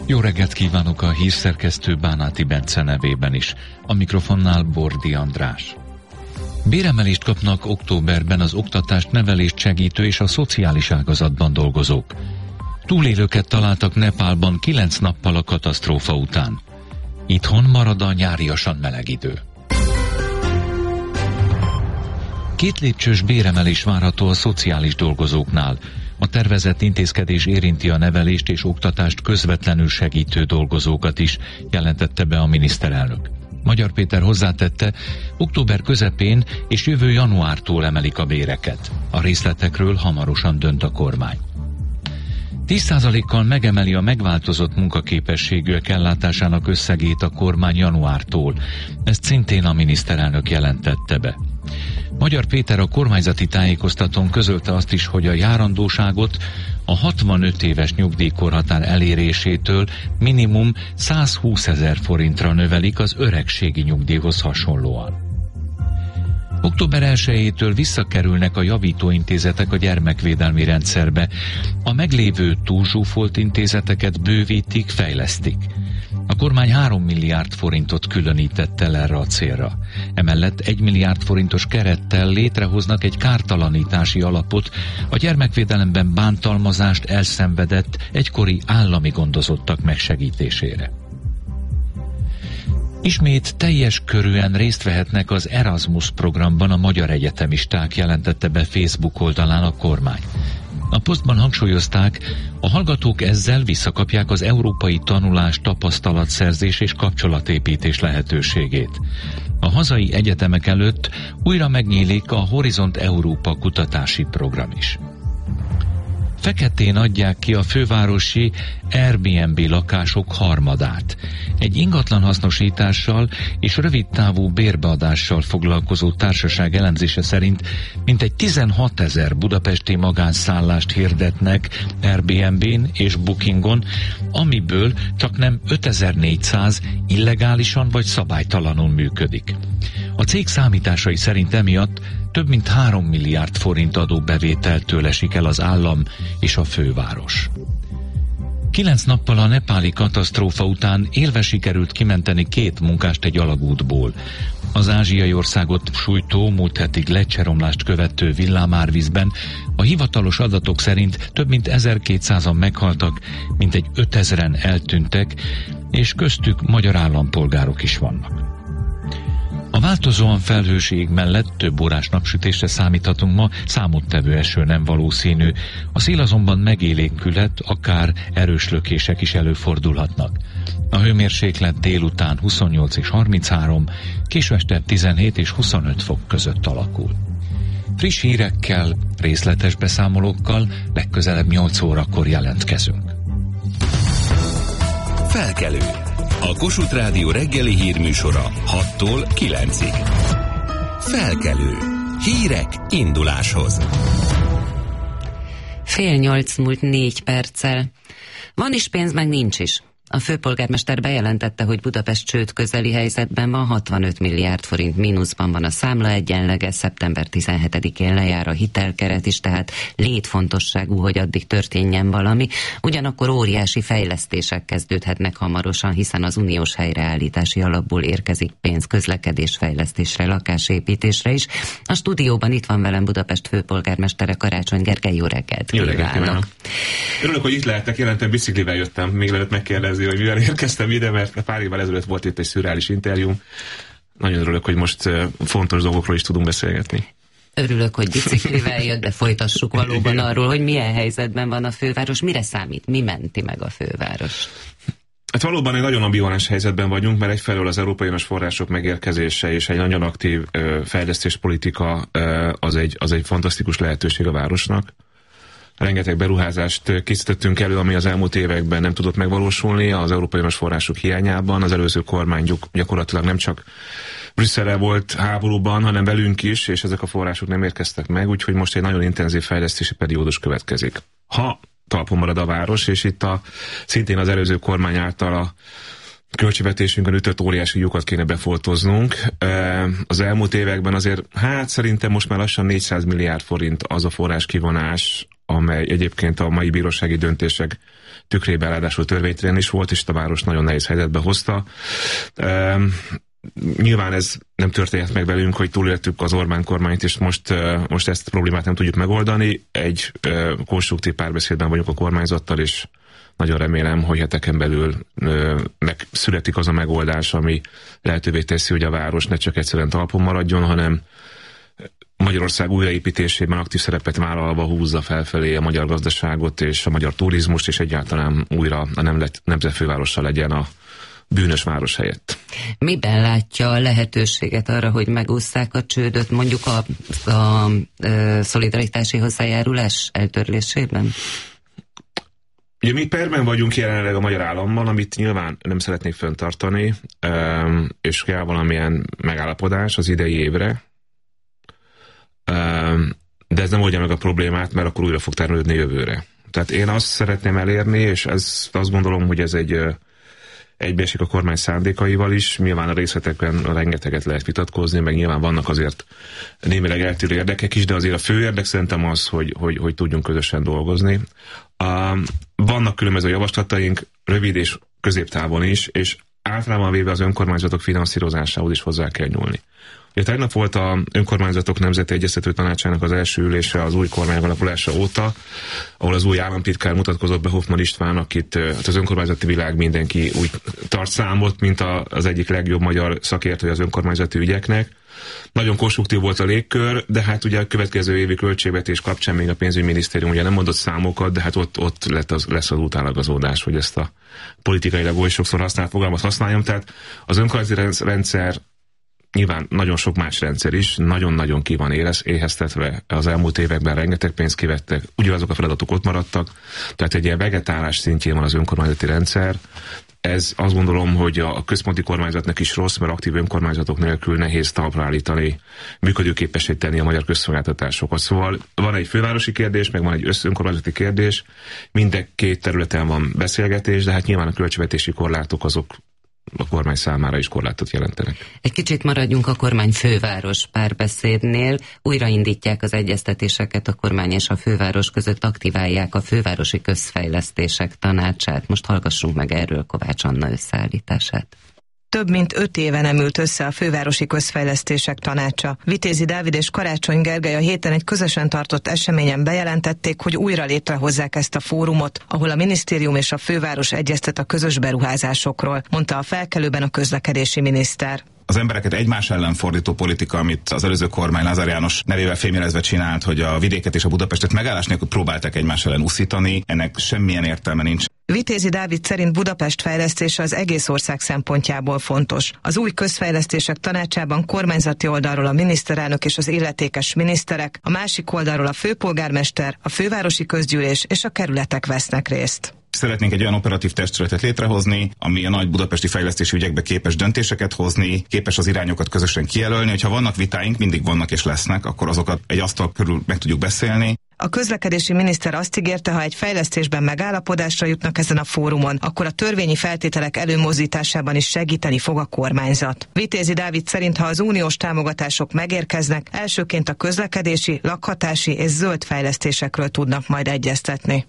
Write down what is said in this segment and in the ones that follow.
Jó reggelt kívánok a hírszerkesztő Bánáti Bence nevében is. A mikrofonnál Bordi András. Béremelést kapnak októberben az oktatást, nevelést segítő és a szociális ágazatban dolgozók. Túlélőket találtak Nepálban 9 nappal a katasztrófa után. Itthon marad a nyáriasan meleg idő. 2 lépcsős béremelés várható a szociális dolgozóknál. A tervezett intézkedés érinti a nevelést és oktatást közvetlenül segítő dolgozókat is, jelentette be a miniszterelnök. Magyar Péter hozzátette, október közepén és jövő januártól emelik a béreket. A részletekről hamarosan dönt a kormány. 10%-kal megemeli a megváltozott munkaképességűek ellátásának összegét a kormány januártól. Ezt szintén a miniszterelnök jelentette be. Magyar Péter a kormányzati tájékoztatón közölte azt is, hogy a járandóságot a 65 éves nyugdíjkorhatár elérésétől minimum 120 000 forintra növelik az öregségi nyugdíjhoz hasonlóan. Október 1-től visszakerülnek a javítóintézetek a gyermekvédelmi rendszerbe. A meglévő túlzsúfolt intézeteket bővítik, fejlesztik. A kormány 3 milliárd forintot különített el erre a célra. Emellett 1 milliárd forintos kerettel létrehoznak egy kártalanítási alapot a gyermekvédelemben bántalmazást elszenvedett egykori állami gondozottak megsegítésére. Ismét teljes körűen részt vehetnek az Erasmus programban a magyar egyetemisták, jelentette be Facebook oldalán a kormány. A posztban hangsúlyozták, a hallgatók ezzel visszakapják az európai tanulás, tapasztalatszerzés és kapcsolatépítés lehetőségét. A hazai egyetemek előtt újra megnyílik a Horizont Európa kutatási program is. Feketén adják ki a fővárosi Airbnb lakások harmadát. Egy ingatlan hasznosítással és rövidtávú bérbeadással foglalkozó társaság elemzése szerint mintegy 16 000 budapesti magánszállást hirdetnek Airbnb-n és Bookingon, amiből csaknem 5400 illegálisan vagy szabálytalanul működik. A cég számításai szerint emiatt több mint 3 milliárd forint adóbevételtől esik el az állam és a főváros. 9 nappal a nepáli katasztrófa után élve sikerült kimenteni 2 munkást egy alagútból. Az ázsiai országot sújtó múlt heti gleccseromlást követő villámárvízben a hivatalos adatok szerint több mint 1200-an meghaltak, mintegy 5000-en eltűntek, és köztük magyar állampolgárok is vannak. A változóan felhős ég mellett több órás napsütésre számíthatunk ma, számottevő eső nem valószínű. A szél azonban megélénkülhet, akár erős lökések is előfordulhatnak. A hőmérséklet délután 28 és 33, késő este 17 és 25 fok között alakul. Friss hírekkel, részletes beszámolókkal legközelebb 8 órakor jelentkezünk. Felkelő. A Kossuth Rádió reggeli hírműsora 6-tól 9-ig. Felkelő. Hírek induláshoz. 7:30 múlt 4 perccel. Van is pénz, meg nincs is. A főpolgármester bejelentette, hogy Budapest csőd közeli helyzetben van, 65 milliárd forint mínuszban van a számla egyenlege, szeptember 17-én lejár a hitelkeret is, tehát létfontosságú, hogy addig történjen valami. Ugyanakkor óriási fejlesztések kezdődhetnek hamarosan, hiszen az uniós helyreállítási alapból érkezik pénz közlekedésfejlesztésre, lakásépítésre is. A stúdióban itt van velem Budapest főpolgármestere, Karácsony Gergely. Jó reggelt kívánok! Örülök, hogy itt lehetek, jelentem biciklivel jöttem, még előtt megkérdezni, hogy mivel érkeztem ide, mert pár évvel ezelőtt volt itt egy szürreális interjú. Nagyon örülök, hogy most fontos dolgokról is tudunk beszélgetni. Örülök, hogy biciklivel jött, de folytassuk valóban arról, hogy milyen helyzetben van a főváros, mire számít, mi menti meg a főváros. Hát valóban egy nagyon ambivalens helyzetben vagyunk, mert egyfelől az európai uniós források megérkezése és egy nagyon aktív fejlesztéspolitika az egy fantasztikus lehetőség a városnak. Rengeteg beruházást készítettünk elő, ami az elmúlt években nem tudott megvalósulni az európai uniós források hiányában. Az előző kormány gyakorlatilag nem csak Brüsszelre volt háborúban, hanem velünk is, és ezek a források nem érkeztek meg, úgyhogy most egy nagyon intenzív fejlesztési periódus következik. Ha talpon marad a város, és itt szintén az előző kormány által költségvetésünkön ütött óriási lyukat kéne befoltoznunk. Az elmúlt években azért, szerintem most már lassan 400 milliárd forint az a forrás kivonás, amely egyébként a mai bírósági döntések tükrében ráadásul törvénytelen is volt, és a város nagyon nehéz helyzetbe hozta. Nyilván ez nem történhet meg velünk, hogy túléltük az Orbán kormányt, és most ezt a problémát nem tudjuk megoldani. Egy konstruktív párbeszédben vagyunk a kormányzattal, és nagyon remélem, hogy heteken belül megszületik az a megoldás, ami lehetővé teszi, hogy a város ne csak egyszerűen talpon maradjon, hanem Magyarország újraépítésében aktív szerepet vállalva húzza felfelé a magyar gazdaságot és a magyar turizmust, és egyáltalán újra a nemzetfővárosa legyen a bűnös város helyett. Miben látja a lehetőséget arra, hogy megússzák a csődöt, mondjuk a szolidaritási hozzájárulás eltörlésében? Ugye mi perben vagyunk jelenleg a magyar állammal, amit nyilván nem szeretnék fenntartani, és kell valamilyen megállapodás az idei évre, de ez nem oldja meg a problémát, mert akkor újra fog termelődni jövőre. Tehát én azt szeretném elérni, és azt gondolom, hogy ez egybeesik a kormány szándékaival is. Nyilván a részletekben rengeteget lehet vitatkozni, meg nyilván vannak azért némileg eltérő érdekek is, de azért a fő érdek szerintem az, hogy tudjunk közösen dolgozni. Vannak különböző javaslataink, rövid és középtávon is, és általában véve az önkormányzatok finanszírozásához is hozzá kell nyúlni. Ugye tegnap volt az Önkormányzatok Nemzeti Egyeztető Tanácsának az első ülése az új kormány alakulása óta, ahol az új államtitkár mutatkozott be, Hoffman István, akit az önkormányzati világ mindenki úgy tart számot, mint az egyik legjobb magyar szakértője az önkormányzati ügyeknek. Nagyon konstruktív volt a légkör, de hát ugye a következő évi költségvetés kapcsán még a pénzügyminisztérium ugye nem mondott számokat, de hát ott lesz az utánlagazódás, hogy ezt a politikailag oly sokszor használt fogalmat használjam. Tehát az önkormányzati rendszer, nyilván nagyon sok más rendszer is, nagyon-nagyon ki van éheztetve. Az elmúlt években rengeteg pénzt kivettek, ugyanazok a feladatok ott maradtak, tehát egy ilyen vegetálás szintjén van az önkormányzati rendszer. Ez azt gondolom, hogy a központi kormányzatnak is rossz, mert aktív önkormányzatok nélkül nehéz talpra állítani, működőképessé tenni a magyar közszolgáltatásokat. Szóval van egy fővárosi kérdés, meg van egy önkormányzati kérdés, mind két területen van beszélgetés, de hát nyilván a költségvetési korlátok azok a kormány számára is korlátot jelentenek. Egy kicsit maradjunk a kormány főváros párbeszédnél. Újraindítják az egyeztetéseket a kormány és a főváros között, aktiválják a fővárosi közfejlesztések tanácsát. Most hallgassunk meg erről Kovács Anna összeállítását. Több mint 5 éve nem ült össze a fővárosi közfejlesztések tanácsa. Vitézi Dávid és Karácsony Gergely a héten egy közösen tartott eseményen bejelentették, hogy újra létrehozzák ezt a fórumot, ahol a minisztérium és a főváros egyeztet a közös beruházásokról, mondta a Felkelőben a közlekedési miniszter. Az embereket egymás ellen fordító politika, amit az előző kormány Lázár János nevével fémjelezve csinált, hogy a vidéket és a Budapestet megállás nélkül próbálták egymás ellen uszítani, ennek semmilyen értelme nincs. Vitézi Dávid szerint Budapest fejlesztése az egész ország szempontjából fontos. Az új közfejlesztések tanácsában kormányzati oldalról a miniszterelnök és az illetékes miniszterek, a másik oldalról a főpolgármester, a fővárosi közgyűlés és a kerületek vesznek részt. Szeretnénk egy olyan operatív testületet létrehozni, ami a nagy budapesti fejlesztési ügyekbe képes döntéseket hozni, képes az irányokat közösen kijelölni, hogyha vannak vitáink, mindig vannak és lesznek, akkor azokat egy asztal körül meg tudjuk beszélni. A közlekedési miniszter azt ígérte, ha egy fejlesztésben megállapodásra jutnak ezen a fórumon, akkor a törvényi feltételek előmozdításában is segíteni fog a kormányzat. Vitézi Dávid szerint, ha az uniós támogatások megérkeznek, elsőként a közlekedési, lakhatási és zöld fejlesztésekről tudnak majd egyeztetni.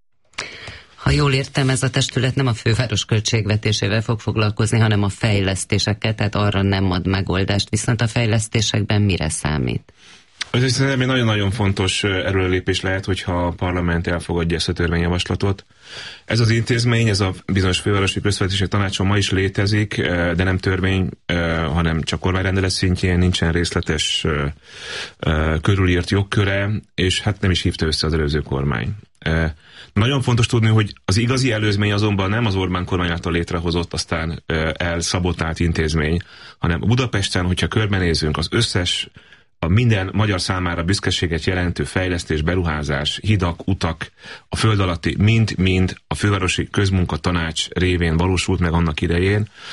Ha jól értem, ez a testület nem a főváros költségvetésével fog foglalkozni, hanem a fejlesztésekkel, tehát arra nem ad megoldást. Viszont a fejlesztésekben mire számít? Ez szerintem egy nagyon-nagyon fontos előrelépés lehet, hogyha a parlament elfogadja ezt a törvényjavaslatot. Ez az intézmény, ez a bizonyos fővárosi közfejlesztési tanácson ma is létezik, de nem törvény, hanem csak kormányrendelet szintjén, nincsen részletes körülírt jogköre, és hát nem is hívta össze az előző kormány. Nagyon fontos tudni, hogy az igazi előzmény azonban nem az Orbán kormány által létrehozott, aztán elszabotált intézmény, hanem Budapesten, hogyha körbenézünk, az összes a minden magyar számára büszkeséget jelentő fejlesztés, beruházás, hidak, utak, a föld alatti mind a fővárosi közmunkatanács révén valósult meg annak idején.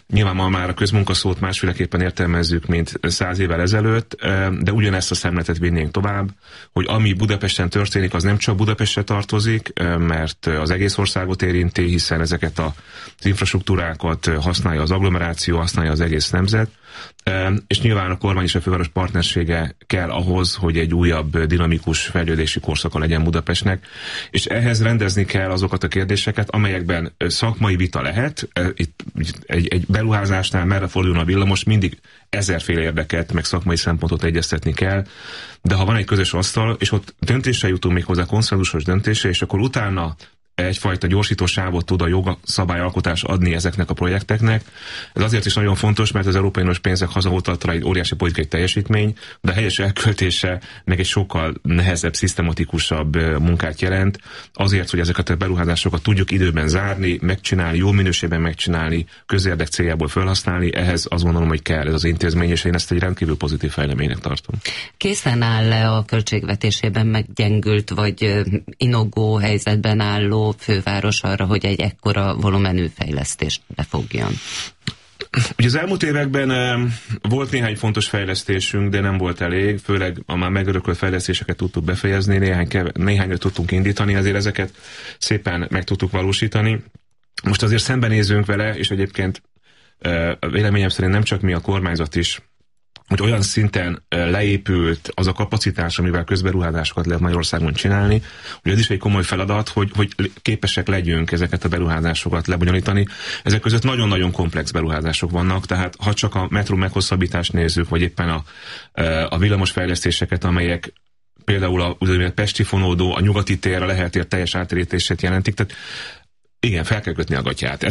Nyilván ma már a közmunkaszót másféleképpen értelmezzük, mint 100 évvel ezelőtt, de ugyanezt a szemletet vinnénk tovább, hogy ami Budapesten történik, az nem csak Budapestre tartozik, mert az egész országot érinti, hiszen ezeket az infrastruktúrákat használja az agglomeráció, használja az egész nemzet, és nyilván a kormány és a főváros partnersége kell ahhoz, hogy egy újabb dinamikus fejlődési korszaka legyen Budapestnek, és ehhez rendezni kell azokat a kérdéseket, amelyekben szakmai vita lehet. Itt egy beruházásnál merre fordulna a villamos, mindig ezerféle érdeket, meg szakmai szempontot egyeztetni kell, de ha van egy közös asztal, és ott döntésre jutunk, még hozzá konszenzusos döntésre, és akkor utána egyfajta gyorsító sávot tud a jogszabályalkotás adni ezeknek a projekteknek. Ez azért is nagyon fontos, mert az Európai Uniós pénzek hazahozatala egy óriási politikai teljesítmény, de a helyes elköltése meg egy sokkal nehezebb, szisztematikusabb munkát jelent. Azért, hogy ezeket a beruházásokat tudjuk időben zárni, megcsinálni, jó minőségben megcsinálni, közérdek céljából felhasználni, ehhez azt gondolom, hogy kell ez az intézmény, és én ezt egy rendkívül pozitív fejleménynek tartom. Készen áll-e a költségvetésében meggyengült vagy inogó helyzetben álló főváros arra, hogy egy ekkora volumenű fejlesztést befogjon? Ugye az elmúlt években volt néhány fontos fejlesztésünk, de nem volt elég, főleg a már megörökölt fejlesztéseket tudtuk befejezni, néhányat tudtunk indítani, azért ezeket szépen meg tudtuk valósítani. Most azért szembenézünk vele, és egyébként véleményem szerint nem csak mi, a kormányzat is, hogy olyan szinten leépült az a kapacitás, amivel közberuházásokat lehet Magyarországon csinálni, hogy ez is egy komoly feladat, hogy képesek legyünk ezeket a beruházásokat lebonyolítani. Ezek között nagyon-nagyon komplex beruházások vannak, tehát ha csak a metró meghosszabbítást nézzük, vagy éppen a villamosfejlesztéseket, amelyek például a pesti fonódó, a nyugati tér, a Lehel tér teljes átérítését jelentik, tehát igen, fel kell kötni a gatyát.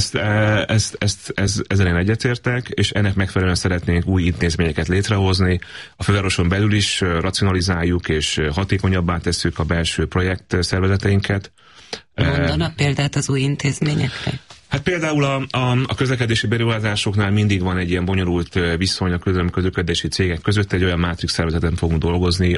Ezzel én egyetértek, és ennek megfelelően szeretnénk új intézményeket létrehozni. A fővároson belül is racionalizáljuk, és hatékonyabbá tesszük a belső projekt szervezeteinket. Mondanak példát az új intézményekre? Hát például a közlekedési beruházásoknál mindig van egy ilyen bonyolult viszony a közlekedési cégek között, egy olyan mátrix szervezeten fogunk dolgozni,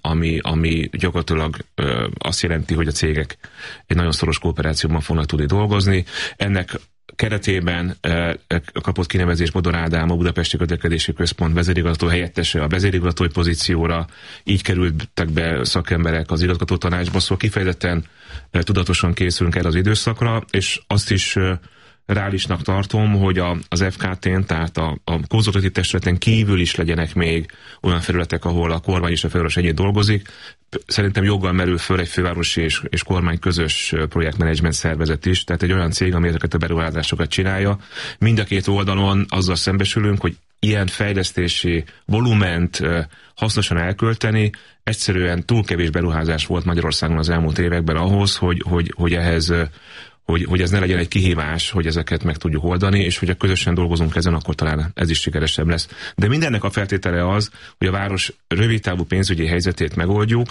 ami gyakorlatilag azt jelenti, hogy a cégek egy nagyon szoros kooperációban fognak tudni dolgozni. Ennek keretében kapott kinevezés Bodor Ádám, a Budapesti Közlekedési Központ vezérigazgató helyettese a vezérigazgatói pozícióra, így kerültek be szakemberek az igazgatótanácsba, szóval kifejezetten tudatosan készülünk erre az időszakra, és azt is reálisnak tartom, hogy az FKT-n, tehát a konzultatív testületen kívül is legyenek még olyan felületek, ahol a kormány és a főváros együtt dolgozik. Szerintem joggal merül föl egy fővárosi és kormány közös projektmenedzsment szervezet is, tehát egy olyan cég, ami ezeket a beruházásokat csinálja. Mind a két oldalon azzal szembesülünk, hogy ilyen fejlesztési volument hasznosan elkölteni, egyszerűen túl kevés beruházás volt Magyarországon az elmúlt években ahhoz, hogy ehhez hogy ez ne legyen egy kihívás, hogy ezeket meg tudjuk oldani, és hogyha közösen dolgozunk ezen, akkor talán ez is sikeresebb lesz. De mindennek a feltétele az, hogy a város rövidtávú pénzügyi helyzetét megoldjuk.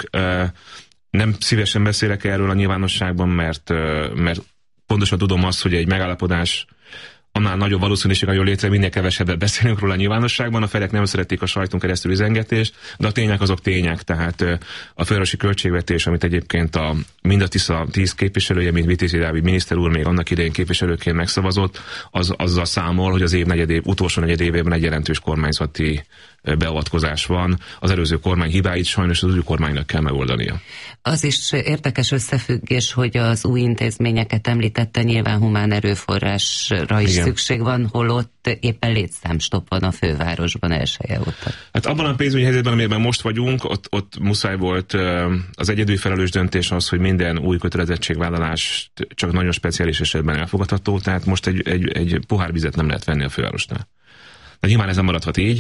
Nem szívesen beszélek erről a nyilvánosságban, mert pontosan tudom azt, hogy egy megállapodás annál nagyobb valószínűséggel jön létre, minél kevesebbet beszélünk róla a nyilvánosságban, a felek nem szeretik a sajton keresztül üzengetést, de a tények azok tények, tehát a fővárosi költségvetés, amit egyébként mind a Tisza 10 képviselője, mint Vitézi Dávid miniszter úr még annak idején képviselőként megszavazott, azzal számol, hogy az utolsó negyedévében egy jelentős kormányzati beavatkozás van. Az előző kormány hibáit sajnos az új kormánynak kell megoldania. Az is érdekes összefüggés, hogy az új intézményeket említette, nyilván humán erőforrásra is szükség van, holott éppen létszámstopp van a fővárosban elsője óta. Hát abban a pénzügyi helyzetben, amiben most vagyunk, ott muszáj volt az egyedül felelős döntés az, hogy minden új kötelezettségvállalás csak nagyon speciális esetben elfogadható, tehát most egy pohár vizet nem lehet venni a fővárosnál. De nyilván ez nem maradhat így,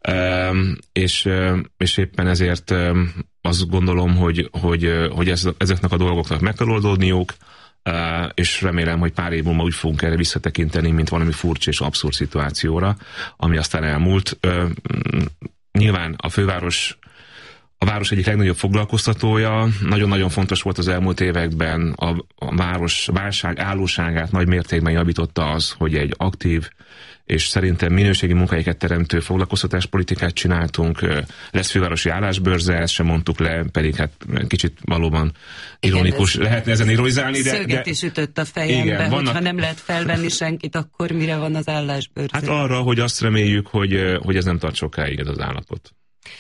és éppen ezért azt gondolom, hogy ezeknek a dolgoknak meg kell oldódniuk, és remélem, hogy pár év múlva úgy fogunk erre visszatekinteni, mint valami furcsa és abszurd szituációra, ami aztán elmúlt. Nyilván a főváros a város egyik legnagyobb foglalkoztatója. Nagyon-nagyon fontos volt az elmúlt években a város válság állóságát nagy mértékben javította az, hogy egy aktív és szerintem minőségi munkahelyeket teremtő foglalkoztatáspolitikát csináltunk. Lesz fővárosi állásbörze, ezt sem mondtuk le, pedig hát kicsit valóban ironikus. Lehetne ezen ironizálni, de... Szöget is ütött a fejembe, igen, hogyha nem lehet felvenni senkit, akkor mire van az állásbörze? Hát arra, hogy azt reméljük, hogy ez nem tart sokáig ez az állapot.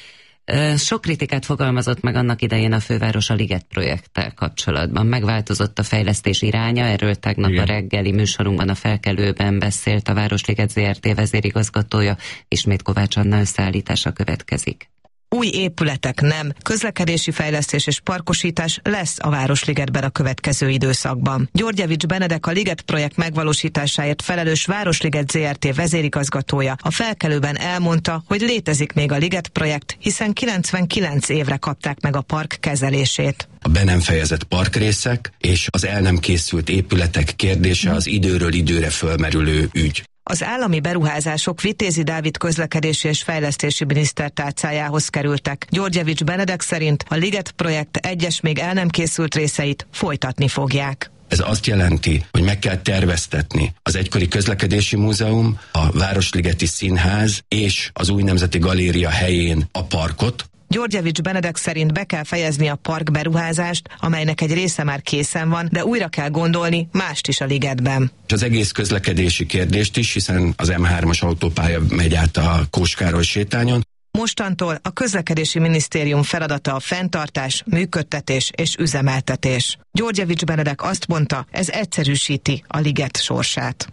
Sok kritikát fogalmazott meg annak idején a főváros a Liget projekttel kapcsolatban. Megváltozott a fejlesztés iránya, erről tegnap a reggeli műsorunkban, a Felkelőben beszélt a Városliget ZRT vezérigazgatója, ismét Kovács Anna összeállítása következik. Új épületek nem, közlekedési fejlesztés és parkosítás lesz a Városligetben a következő időszakban. Györgyevics Benedek, a Liget projekt megvalósításáért felelős Városliget ZRT vezérigazgatója a Felkelőben elmondta, hogy létezik még a Liget projekt, hiszen 99 évre kapták meg a park kezelését. A be nem fejezett parkrészek és az el nem készült épületek kérdése az időről időre fölmerülő ügy. Az állami beruházások Vitézi Dávid közlekedési és fejlesztési miniszter tárcájához kerültek. Györgyevics Benedek szerint a Liget projekt egyes még el nem készült részeit folytatni fogják. Ez azt jelenti, hogy meg kell terveztetni az egykori közlekedési múzeum, a Városligeti Színház és az új Nemzeti Galéria helyén a parkot. Györgyevics Benedek szerint be kell fejezni a park beruházást, amelynek egy része már készen van, de újra kell gondolni mást is a Ligetben. Az egész közlekedési kérdést is, hiszen az M3-as autópálya megy át a Kós Károly sétányon. Mostantól a közlekedési minisztérium feladata a fenntartás, működtetés és üzemeltetés. Györgyevics Benedek azt mondta, ez egyszerűsíti a Liget sorsát.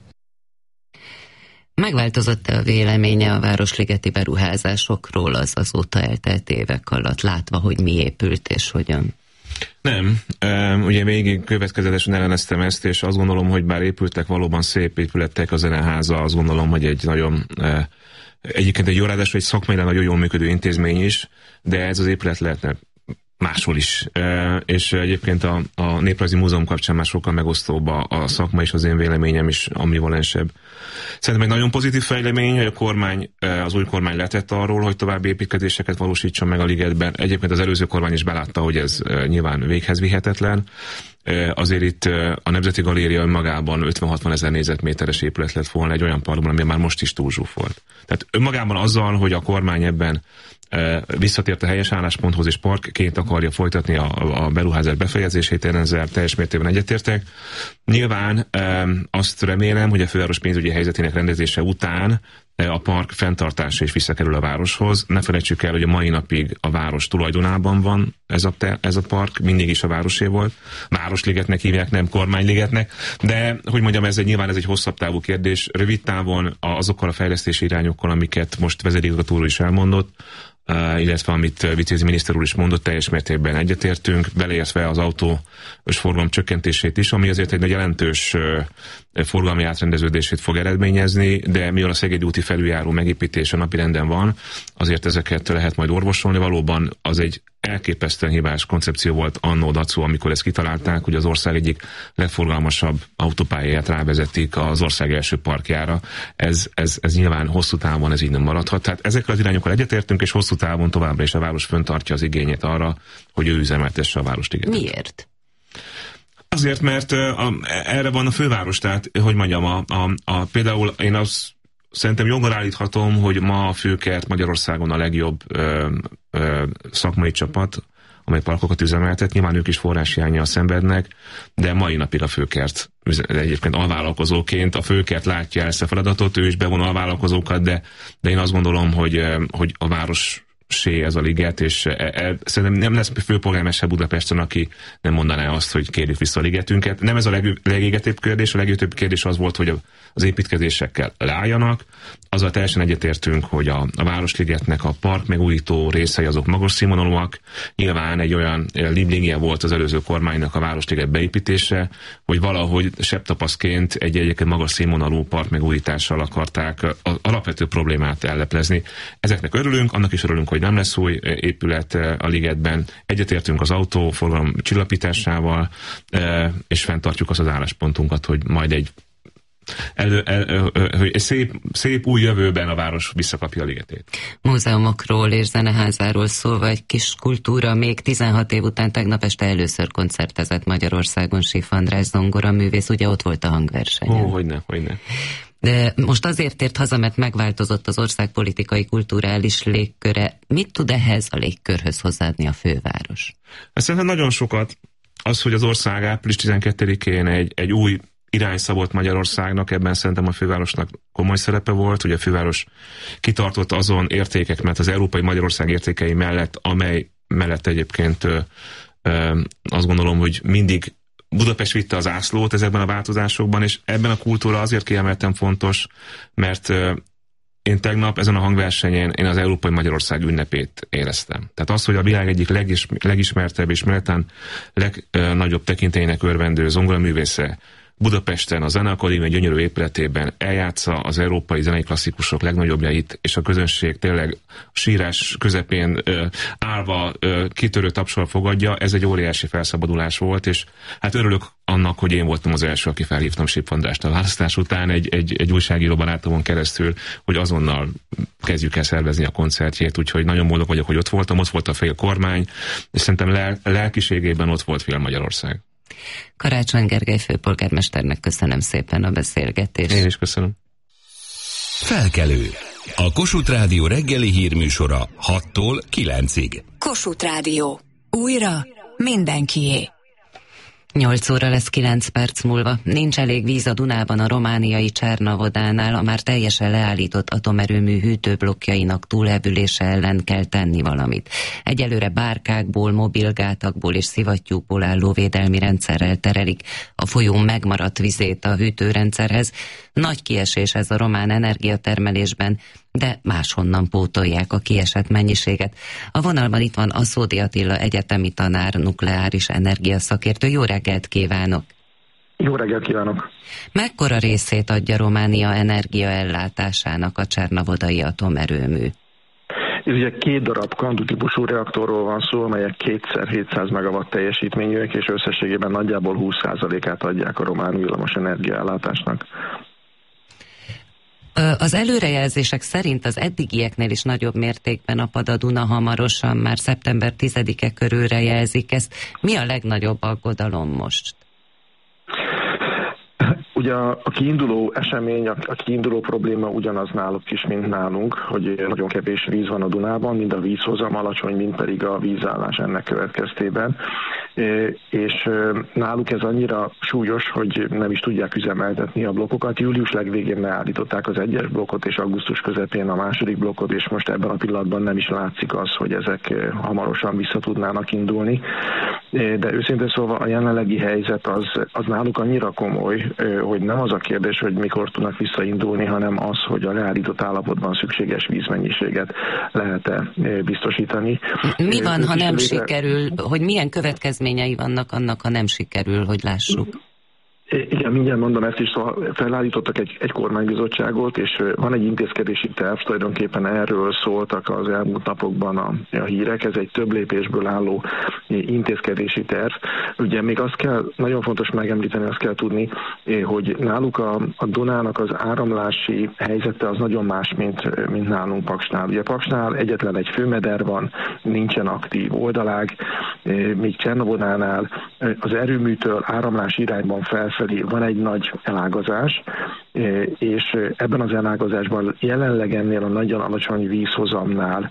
Megváltozott-e a véleménye a városligeti beruházásokról az azóta eltelt évek alatt, látva, hogy mi épült és hogyan? Nem. Ugye végig következetesen elleneztem ezt, és azt gondolom, hogy bár épültek valóban szép épületek, a Zeneháza, azt gondolom, hogy egy nagyon... Egyébként egy jó, ráadásul egy szakmailag nagyon jól működő intézmény is, de ez az épület lehetne máshol is. És egyébként a Néprajzi Múzeum kapcsán már sokkal megosztóbb a szakma, és az én véleményem is ambivalensebb. Szerintem egy nagyon pozitív fejlemény, hogy a kormány, az új kormány letett arról, hogy további építkezéseket valósítson meg a Ligetben. Egyébként az előző kormány is belátta, hogy ez nyilván véghez vihetetlen. Azért itt a Nemzeti Galéria önmagában 50-60 ezer négyzetméteres épület lett volna egy olyan parkban, ami már most is túlzsúfolt. Tehát önmagában azzal, hogy a kormány ebben visszatért a helyes állásponthoz, és parkként akarja folytatni a beruházás befejezését, én ezzel teljes mértékben egyetértek. Nyilván azt remélem, hogy a főváros pénzügyi helyzetének rendezése után a park fenntartása is visszakerül a városhoz. Ne felejtsük el, hogy a mai napig a város tulajdonában van ez a park, mindig is a városé volt. Városligetnek hívják, nem kormányligetnek, de hogy mondjam, nyilván ez egy hosszabb távú kérdés. Rövid távon azokkal a fejlesztési irányokkal, amiket most vezérigazgató úr is elmondott, illetve amit Vitézi miniszter úr is mondott, teljes mértékben egyetértünk, beleértve az autós forgalom csökkentését is, ami azért egy nagy jelentős forgalmi átrendeződését fog eredményezni, de mivel a Szegedi úti felüljáró megépítése napirenden van, azért ezeket lehet majd orvosolni. Valóban az egy elképesztően hibás koncepció volt annó Dacó, amikor ezt kitalálták, hogy az ország egyik legforgalmasabb autópályáját rávezetik az ország első parkjára. Ez nyilván hosszú távon ez így nem maradhat. Tehát ezekkel az irányokkal egyetértünk, és hosszú távon továbbra is a város fenntartja az igényét arra, hogy ő üzemeltesse a Városligetet. Miért? Azért, mert erre van a főváros, tehát, hogy mondjam, például én azt szerintem joggal állíthatom, hogy ma a Főkert Magyarországon a legjobb szakmai csapat, amely parkokat üzemeltet. Nyilván ők is forráshiánnyal szenvednek, de mai napig a Főkert, egyébként alvállalkozóként a Főkert látja ezt a feladatot, ő is bevon alvállalkozókat, de én azt gondolom, hogy a város ez a liget, és szerintem nem lesz főpolgármester Budapesten, aki nem mondaná azt, hogy kérjük vissza a ligetünket. Nem ez a legégetőbb kérdés, a legégetőbb kérdés az volt, hogy az építkezésekkel leálljanak. Azzal teljesen egyetértünk, hogy a Városligetnek a park megújító részei azok magas színvonalúak. Nyilván egy olyan liblingie volt az előző kormánynak a Városliget beépítése, hogy valahogy sebtapaszként egy egyébként magas színvonalú park megújítással akarták az alapvető problémát elleplezni. Ezeknek örülünk, annak is örülünk, hogy nem lesz új épület a ligetben. Egyetértünk az autóforgalom csillapításával, és fenntartjuk azt az álláspontunkat, hogy majd egy hogy egy szép új jövőben a város visszakapja a ligetét. Múzeumokról és zeneházáról szólva egy kis kultúra, még 16 év után tegnap este először koncertezett Magyarországon Sif András zongoraművész, ugye ott volt a hangversenyen. Hogyne. De most azért ért haza, mert megváltozott az ország politikai kulturális légköre. Mit tud ehhez a légkörhöz hozzáadni a főváros? Szerintem nagyon sokat. Az, hogy az ország április 12-én egy új irány szabott Magyarországnak, ebben szerintem a fővárosnak komoly szerepe volt, hogy a főváros kitartott azon értékek, mert az európai Magyarország értékei mellett, amely mellett egyébként azt gondolom, hogy mindig Budapest vitte az ászlót ezekben a változásokban, és ebben a kultúra azért kiemelten fontos, mert én tegnap ezen a hangversenyen én az Európai Magyarország ünnepét éreztem. Tehát az, hogy a világ egyik legismertebb és méltán legnagyobb tekintélynek örvendő zongoraművésze Budapesten, a Zeneakadémia gyönyörű épületében eljátsza az európai zenei klasszikusok legnagyobbjait, és a közönség tényleg sírás közepén állva kitörő tapsal fogadja, ez egy óriási felszabadulás volt, és hát örülök annak, hogy én voltam az első, aki felhívtam Sif Andrást a választás után egy újságíró barátomon keresztül, hogy azonnal kezdjük el szervezni a koncertjét, úgyhogy nagyon boldog vagyok, hogy ott voltam, ott volt a fél kormány, és szerintem lelkiségében ott volt fél Magyarország. Karácsony Gergely főpolgármesternek köszönöm szépen a beszélgetést. Én is köszönöm. Felkelő. A Kossuth Rádió reggeli hírműsora 6-tól 9-ig. Kossuth Rádió. Újra mindenkié. 8 óra lesz 9 perc múlva. Nincs elég víz a Dunában a romániai Csernavodánál, a már teljesen leállított atomerőmű hűtőblokkjainak túlhevülése ellen kell tenni valamit. Egyelőre bárkákból, mobilgátakból és szivattyúkból álló védelmi rendszerrel terelik a folyó megmaradt vizét a hűtőrendszerhez. Nagy kiesés ez a román energiatermelésben, de máshonnan pótolják a kiesett mennyiséget. A vonalban itt van Aszódi Attila egyetemi tanár, nukleáris energiaszakértő. Jó reggelt kívánok! Jó reggelt kívánok! Mekkora részét adja Románia energiaellátásának a csernavodai atomerőmű? Ez ugye 2 darab Candu típusú reaktorról van szó, amelyek 2x700 megawatt teljesítményűek, és összességében nagyjából 20%-át adják a román villamos energiaellátásnak. Az előrejelzések szerint az eddigieknél is nagyobb mértékben apad a Duna, hamarosan már szeptember 10-e körülre jelzik ezt. Mi a legnagyobb aggodalom most? Ugye a kiinduló esemény, a kiinduló probléma ugyanaz náluk is, mint nálunk, hogy nagyon kevés víz van a Dunában, mind a vízhozam alacsony, mind pedig a vízállás ennek következtében. És náluk ez annyira súlyos, hogy nem is tudják üzemeltetni a blokkokat. Július legvégén leállították az 1-es blokkot, és augusztus közepén a 2. blokkot, és most ebben a pillanatban nem is látszik az, hogy ezek hamarosan vissza tudnának indulni. De őszintén szóval a jelenlegi helyzet az náluk annyira komoly, hogy nem az a kérdés, hogy mikor tudnak visszaindulni, hanem az, hogy a leállított állapotban szükséges vízmennyiséget lehet-e biztosítani. Mi van, ha nem sikerül, hogy milyen következményei vannak annak, ha nem sikerül, hogy lássuk? Igen, mindjárt mondom ezt is, szóval felállítottak egy kormánybizottságot, és van egy intézkedési terv, tulajdonképpen erről szóltak az elmúlt napokban a hírek, ez egy több lépésből álló intézkedési terv. Ugye még azt kell, nagyon fontos megemlíteni, azt kell tudni, hogy náluk a Dunának az áramlási helyzete az nagyon más, mint nálunk Paksnál. Ugye Paksnál egyetlen egy főmeder van, nincsen aktív oldalág, míg Csernavodánál az erőműtől áramlás irányban felfelé van egy nagy elágazás, és ebben az elágazásban jelenleg ennél a nagyon alacsony vízhozamnál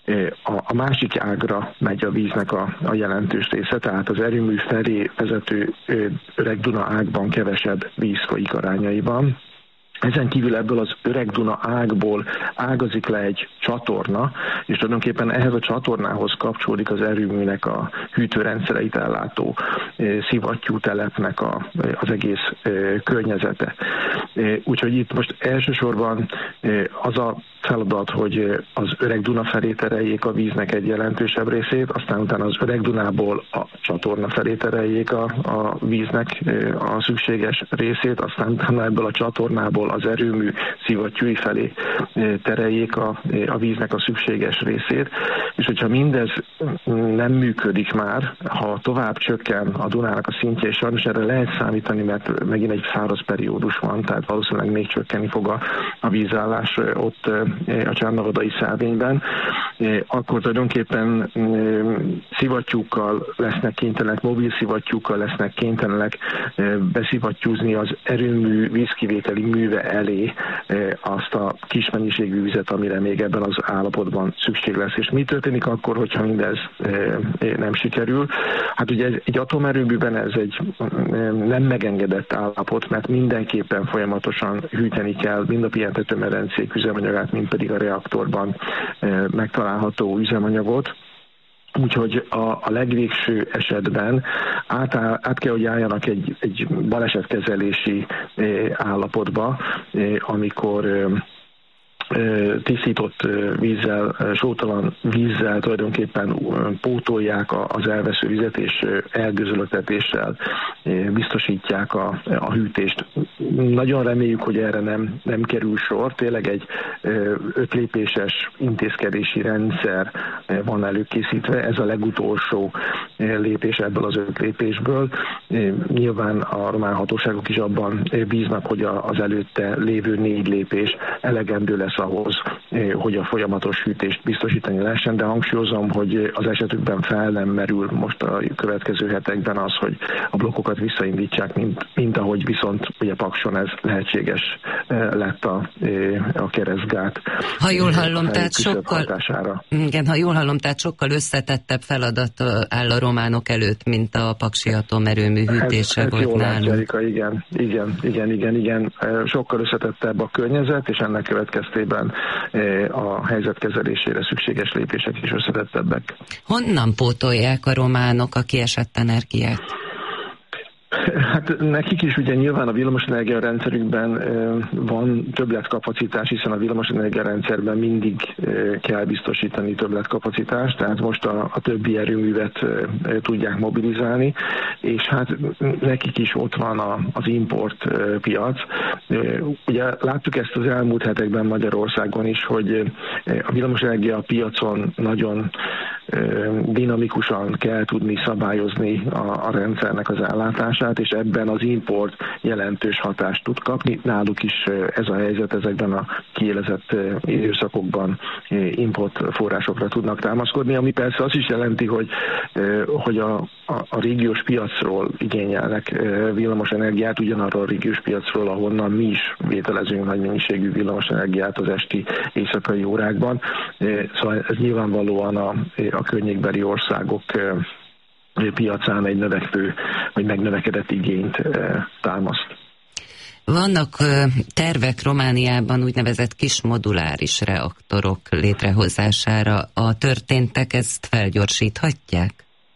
a másik ágra megy a víznek a jelentős része, tehát az erőmű felé vezető Öreg Duna ágban kevesebb víz folyik arányaiban. Ezen kívül ebből az Öreg Duna ágból ágazik le egy csatorna, és tulajdonképpen ehhez a csatornához kapcsolódik az erőműnek a hűtőrendszereit ellátó szivattyútelepnek az egész környezete. Úgyhogy itt most elsősorban az a feladat, hogy az Öreg Duna felé tereljék a víznek egy jelentősebb részét, aztán utána az Öreg Dunából a csatorna felé tereljék a víznek a szükséges részét, aztán utána ebből a csatornából az erőmű szivattyúi felé tereljék a víznek a szükséges részét, és hogyha mindez nem működik már, ha tovább csökken a Dunának a szintje, és sajnos erre lehet számítani, mert megint egy száraz periódus van, tehát valószínűleg még csökkenni fog a vízállás ott a Csernavadai szelvényben, akkor tulajdonképpen szivattyúkkal lesznek kénytelenek, mobil szivattyúkkal lesznek kénytelenek beszivattyúzni az erőmű vízkivételi műve elé azt a kis mennyiségű vizet, amire még ebben az állapotban szükség lesz. És mi történik akkor, hogyha mindez nem sikerül? Hát ugye egy atomerőműben ez egy nem megengedett állapot, mert mindenképpen folyamatosan hűteni kell mind a pihentetőmedencék üzemanyagát, mind pedig a reaktorban megtalálható üzemanyagot. Úgyhogy a legvégső esetben át kell, hogy álljanak egy balesetkezelési állapotba, amikor tisztított vízzel, sótalan vízzel tulajdonképpen pótolják az elvesző vizet, és elgőzölötetéssel biztosítják a hűtést. Nagyon reméljük, hogy erre nem kerül sor. Tényleg egy 5 lépéses intézkedési rendszer van előkészítve. Ez a legutolsó lépés ebből az 5 lépésből. Nyilván a román hatóságok is abban bíznak, hogy az előtte lévő 4 lépés elegendő lesz ahhoz, hogy a folyamatos hűtést biztosítani lehessen, de hangsúlyozom, hogy az esetükben fel nem merül most a következő hetekben az, hogy a blokkokat visszaindítsák, mint ahogy viszont ugye Pakson ez lehetséges lett a keresztgát. Ha jól hallom, tehát sokkal összetettebb feladat áll a románok előtt, mint a paksi atomerőmű hűtése volt nálunk. Igen. Sokkal összetettebb a környezet, és ennek következtében a helyzet kezelésére szükséges lépések is összetettebbek. Honnan pótolják a románok a kiesett energiát? Hát nekik is ugye nyilván a villamosenergia rendszerükben van többletkapacitás, hiszen a villamosenergia rendszerben mindig kell biztosítani többletkapacitást, tehát most a többi erőművet tudják mobilizálni, és hát nekik is ott van az import piac. Ugye láttuk ezt az elmúlt hetekben Magyarországon is, hogy a villamosenergia piacon nagyon dinamikusan kell tudni szabályozni a rendszernek az ellátását, és ebben az import jelentős hatást tud kapni. Náluk is ez a helyzet, ezekben a kiélezett időszakokban import forrásokra tudnak támaszkodni, ami persze azt is jelenti, hogy a régiós piacról igényelnek villamosenergiát, ugyanarról a régiós piacról, ahonnan mi is vételezünk nagy mennyiségű villamosenergiát az esti éjszakai órákban. Szóval ez nyilvánvalóan a környékbeli országok piacán egy növekvő, vagy megnövekedett igényt támaszt. Vannak tervek Romániában úgynevezett kis moduláris reaktorok létrehozására. A történtek ezt felgyorsíthatják?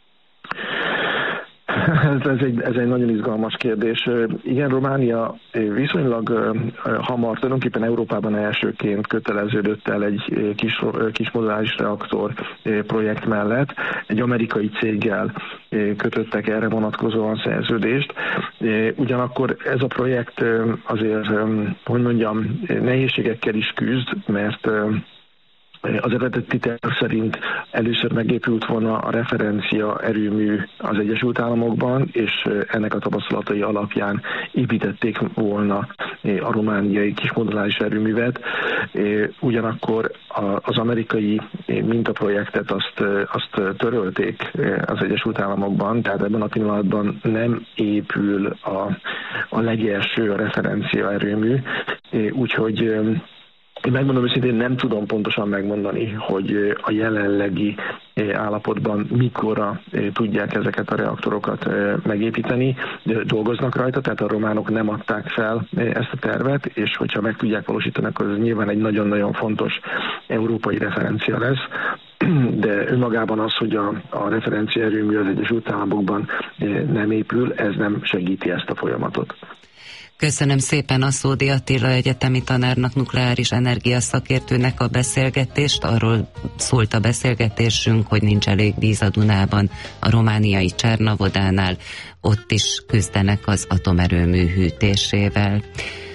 Ez egy nagyon izgalmas kérdés. Igen, Románia viszonylag hamar, tulajdonképpen Európában elsőként köteleződött el egy kis moduláris reaktor projekt mellett. Egy amerikai céggel kötöttek erre vonatkozóan szerződést. Ugyanakkor ez a projekt azért, hogy mondjam, nehézségekkel is küzd, mert az eredeti terv szerint először megépült volna a referencia erőmű az Egyesült Államokban, és ennek a tapasztalatai alapján építették volna a romániai kismoduláris erőművet. Ugyanakkor az amerikai mintaprojektet azt törölték az Egyesült Államokban, tehát ebben a pillanatban nem épül a legelső referencia erőmű, úgyhogy megmondom őszintén, nem tudom pontosan megmondani, hogy a jelenlegi állapotban mikorra tudják ezeket a reaktorokat megépíteni, de dolgoznak rajta, tehát a románok nem adták fel ezt a tervet, és hogyha meg tudják valósítani, akkor ez nyilván egy nagyon-nagyon fontos európai referencia lesz, de önmagában az, hogy a referencia erőmű az Egyesült Államokban nem épül, ez nem segíti ezt a folyamatot. Köszönöm szépen Aszódi Attila egyetemi tanárnak, nukleáris energiaszakértőnek a beszélgetést. Arról szólt a beszélgetésünk, hogy nincs elég víz a Dunában, a romániai Csernavodánál, ott is küzdenek az atomerőmű hűtésével.